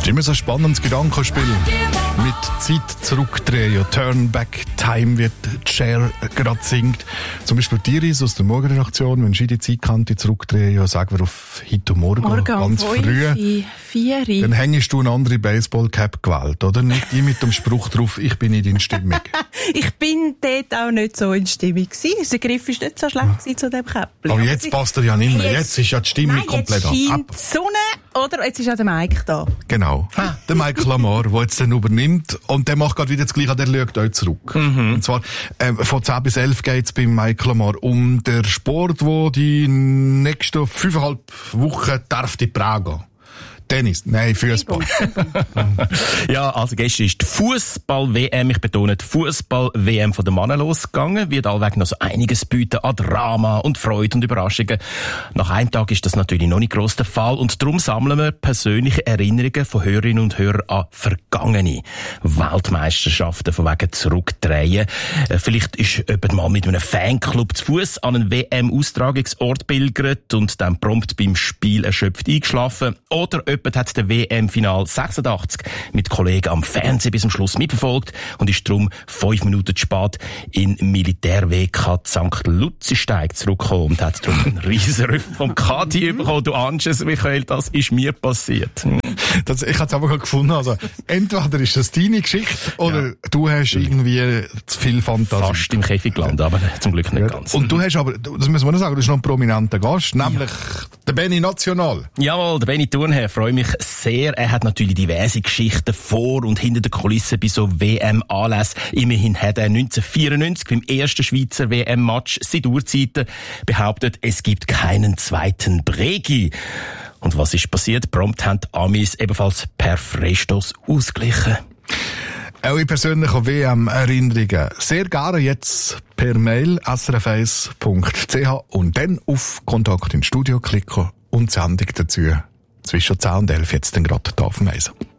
ist immer so ein spannendes Gedankenspiel. Mit Zeit zurückdrehen. Turn Back Time, wie Cher gerade singt. Zum Beispiel Iris aus der Morgenredaktion, wenn sie die Zeitkante zurückdrehen, ja, sagen wir auf heute Morgen ganz früh. 4. Dann hängst du eine andere Baseball-Cap gewählt, oder? Nicht die mit dem Spruch drauf, ich bin nicht in Stimmung. Ich bin dort auch nicht so in Stimmung gewesen. Der Griff war nicht so schlecht zu dem Käppchen. Aber jetzt passt er ja nicht mehr. Jetzt ist ja die Stimmung komplett ab. Jetzt scheint die Sonne, oder? Jetzt ist ja der Mike da. Genau. Der Mike Lamar, der jetzt dann übernimmt. Und der macht gerade wieder das Gleiche, der schaut euch zurück. Und zwar, von 10 bis 11 geht's beim Mike Lamar um den Sport, der die nächsten 5,5 Wochen darf die Pragen. Tennis, nein, Fußball. Ja, also gestern ist die Fußball-WM, ich betone, die Fußball-WM von den Männern losgegangen. Wird allweg noch so einiges bieten an Drama und Freude und Überraschungen. Nach einem Tag ist das natürlich noch nicht gross der Fall und darum sammeln wir persönliche Erinnerungen von Hörerinnen und Hörern an vergangene Weltmeisterschaften von wegen zurückdrehen. Vielleicht ist jemand mal mit einem Fanclub zu Fuss an einen WM-Austragungsort pilgert und dann prompt beim Spiel erschöpft eingeschlafen. Oder jemand hat den WM-Final 86 mit Kollegen am Fernsehen bis zum Schluss mitverfolgt und ist darum 5 Minuten zu spät in Militär-WK St. Luzisteig zurückgekommen und hat darum einen riesen Rüffel vom Kati bekommen. Du ahnst es, Michael, das ist mir passiert. Ich habe es aber gefunden, also entweder ist das deine Geschichte oder du hast irgendwie zu viel Fantasie. Fast im Käfig gelandet, aber zum Glück nicht ganz. Und du hast aber, das müssen wir noch sagen, du bist noch ein prominenter Gast, nämlich der Benny National. Jawohl, der Benny Thurnherr, freue mich sehr. Er hat natürlich diverse Geschichten vor und hinter der Kulisse bei so WM-Anlässen. Immerhin hat er 1994 beim ersten Schweizer WM-Match seit Urzeiten behauptet, es gibt keinen zweiten Bregi. Und was ist passiert? Prompt haben die Amis ebenfalls per Freistoß ausgeglichen. Eure persönlichen WM-Erinnerungen sehr gerne jetzt per Mail srf1.ch und dann auf Kontakt ins Studio klicken und die Sendung dazu zwischen 10 und 11 jetzt dann gerade hier auf dem Eisen.